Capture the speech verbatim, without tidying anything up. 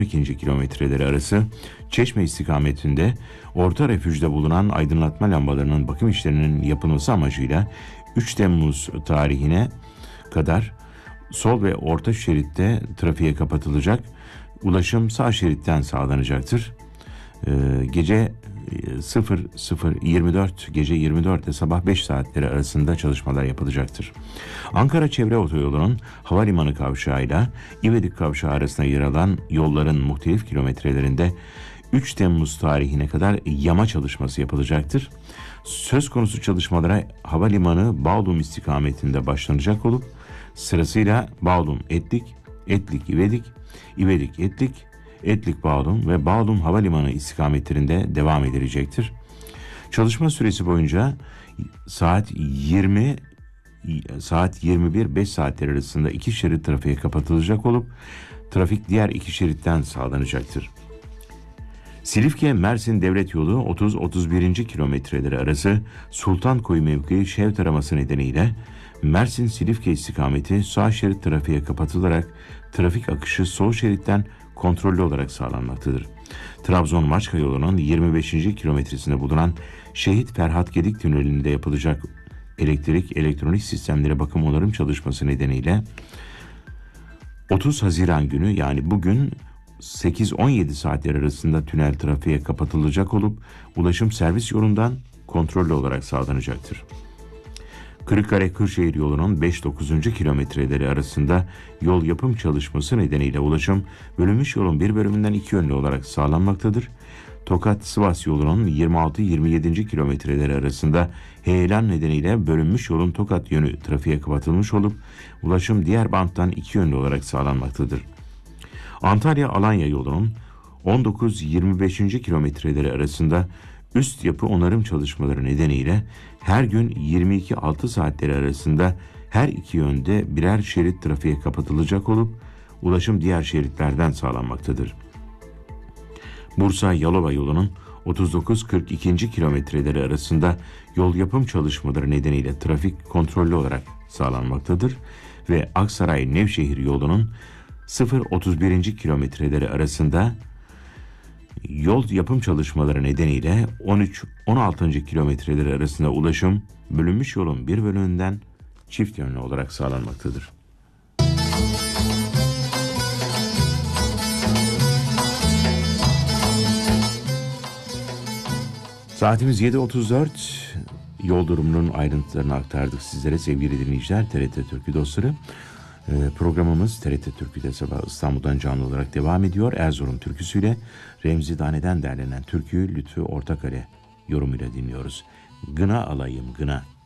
ikinci kilometreleri arası Çeşme istikametinde orta refüjde bulunan aydınlatma lambalarının bakım işlerinin yapılması amacıyla üç Temmuz tarihine kadar sol ve orta şeritte trafiğe kapatılacak. Ulaşım sağ şeritten sağlanacaktır. Ee, gece sıfır sıfır yirmi dört gece yirmi dört ile sabah beş saatleri arasında çalışmalar yapılacaktır. Ankara Çevre Otoyolu'nun Havalimanı Kavşağı ile İvedik Kavşağı arasında yer alan yolların muhtelif kilometrelerinde üç Temmuz tarihine kadar yama çalışması yapılacaktır. Söz konusu çalışmalara Havalimanı Bağlum istikametinde başlanacak olup sırasıyla Bağlum Etlik, Etlik İvedik, İvedik Etlik, Etlik Bağlum ve Bağlum Havalimanı istikametlerinde devam edilecektir. Çalışma süresi boyunca saat yirmi saat yirmi bir beş saatleri arasında iki şerit trafiğe kapatılacak olup trafik diğer iki şeritten sağlanacaktır. Silifke Mersin Devlet Yolu otuz otuz birinci kilometreleri arası Sultankoyu mevkii şev taraması nedeniyle Mersin Silifke istikameti sağ şerit trafiğe kapatılarak trafik akışı sol şeritten kontrollü olarak sağlanmaktadır. Trabzon-Maçka yolunun yirmi beşinci kilometresinde bulunan Şehit Ferhat Gedik tünelinde yapılacak elektrik elektronik sistemlere bakım onarım çalışması nedeniyle otuz Haziran günü yani bugün sekiz on yedi saatler arasında tünel trafiğe kapatılacak olup ulaşım servis yolundan kontrollü olarak sağlanacaktır. Kırıkkale-Kırşehir yolunun beş dokuzuncu kilometreleri arasında yol yapım çalışması nedeniyle ulaşım bölünmüş yolun bir bölümünden iki yönlü olarak sağlanmaktadır. Tokat-Sivas yolunun yirmi altı yirmi yedinci kilometreleri arasında heyelan nedeniyle bölünmüş yolun Tokat yönü trafiğe kapatılmış olup ulaşım diğer banttan iki yönlü olarak sağlanmaktadır. Antalya-Alanya yolunun on dokuz yirmi beşinci kilometreleri arasında üst yapı onarım çalışmaları nedeniyle her gün yirmi iki altı saatleri arasında her iki yönde birer şerit trafiğe kapatılacak olup ulaşım diğer şeritlerden sağlanmaktadır. Bursa-Yalova yolunun otuz dokuz kırk ikinci kilometreleri arasında yol yapım çalışmaları nedeniyle trafik kontrollü olarak sağlanmaktadır ve Aksaray-Nevşehir yolunun sıfır otuz birinci kilometreleri arasında yol yapım çalışmaları nedeniyle on üç on altıncı kilometreleri arasında ulaşım bölünmüş yolun bir bölümünden çift yönlü olarak sağlanmaktadır. Saatimiz yedi otuz dört. Yol durumunun ayrıntılarını aktardık sizlere sevgili dinleyiciler, T R T Türkü dostları. Ee, programımız T R T Türkü'de sabah İstanbul'dan canlı olarak devam ediyor. Erzurum türküsüyle Remzi Dane'den derlenen türküyü Lütfü Ortakale yorumuyla dinliyoruz. Gına alayım gına.